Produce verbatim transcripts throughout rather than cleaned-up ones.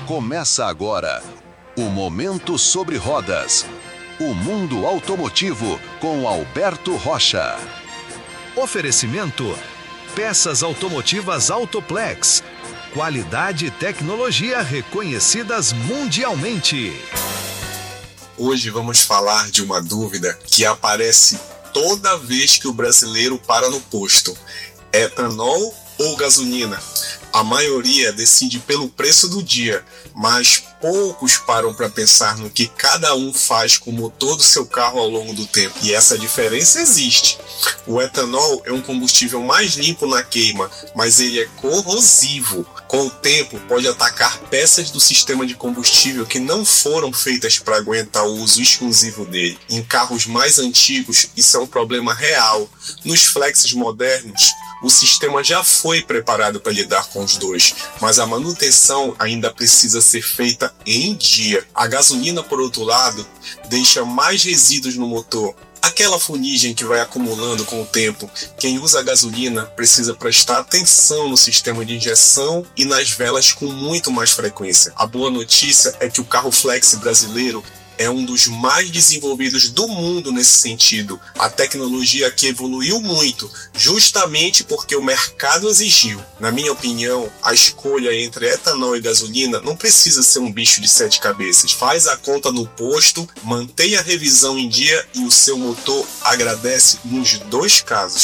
Começa agora o Momento sobre Rodas. O mundo automotivo com Alberto Rocha. Oferecimento: peças automotivas Autoplex. Qualidade e tecnologia reconhecidas mundialmente. Hoje vamos falar de uma dúvida que aparece toda vez que o brasileiro para no posto: etanol ou gasolina? A maioria decide pelo preço do dia, mas poucos param para pensar no que cada um faz com o motor do seu carro ao longo do tempo. E essa diferença existe. O etanol é um combustível mais limpo na queima, mas ele é corrosivo. Com o tempo, pode atacar peças do sistema de combustível que não foram feitas para aguentar o uso exclusivo dele. Em carros mais antigos, isso é um problema real. Nos flexes modernos, o sistema já foi preparado para lidar com os dois, mas a manutenção ainda precisa ser feita em dia. A gasolina, por outro lado, deixa mais resíduos no motor. Aquela fuligem que vai acumulando com o tempo. Quem usa a gasolina precisa prestar atenção no sistema de injeção e nas velas com muito mais frequência. A boa notícia é que o carro flex brasileiro é um dos mais desenvolvidos do mundo nesse sentido. A tecnologia aqui evoluiu muito, justamente porque o mercado exigiu. Na minha opinião, a escolha entre etanol e gasolina não precisa ser um bicho de sete cabeças. Faz a conta no posto, mantenha a revisão em dia e o seu motor agradece nos dois casos.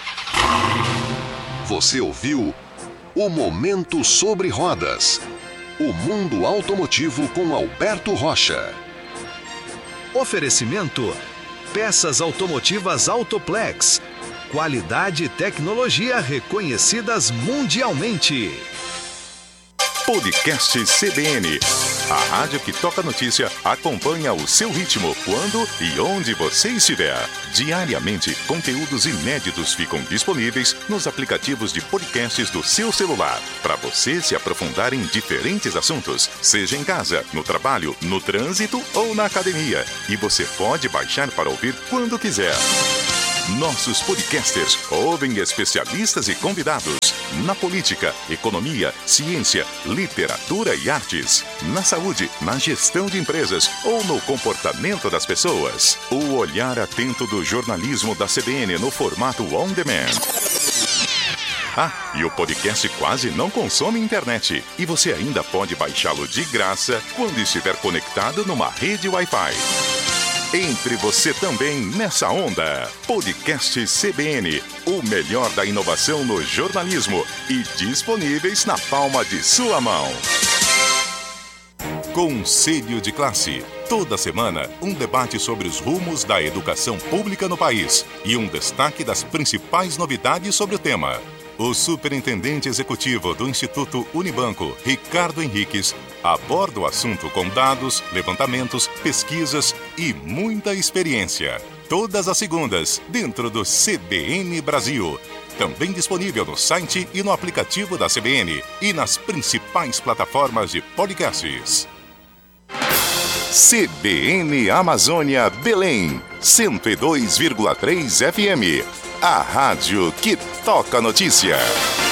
Você ouviu o Momento sobre Rodas. O mundo automotivo com Alberto Rocha. Oferecimento: peças automotivas Autoplex. Qualidade e tecnologia reconhecidas mundialmente. Podcast C B N. A rádio que toca notícia acompanha o seu ritmo quando e onde você estiver. Diariamente, conteúdos inéditos ficam disponíveis nos aplicativos de podcasts do seu celular, para você se aprofundar em diferentes assuntos, seja em casa, no trabalho, no trânsito ou na academia. E você pode baixar para ouvir quando quiser. Nossos podcasters ouvem especialistas e convidados na política, economia, ciência, literatura e artes, na saúde, na gestão de empresas ou no comportamento das pessoas. O olhar atento do jornalismo da C B N no formato on demand. Ah, e o podcast quase não consome internet. E você ainda pode baixá-lo de graça quando estiver conectado numa rede Wi-Fi. Entre você também nessa onda. Podcast C B N, o melhor da inovação no jornalismo e disponíveis na palma de sua mão. Conselho de Classe. Toda semana, um debate sobre os rumos da educação pública no país e um destaque das principais novidades sobre o tema. O superintendente executivo do Instituto Unibanco, Ricardo Henriques, aborda o assunto com dados, levantamentos, pesquisas e muita experiência. Todas as segundas, dentro do C B N Brasil. Também disponível no site e no aplicativo da C B N e nas principais plataformas de podcasts. C B N Amazônia Belém, cento e dois vírgula três F M. A rádio que toca notícia.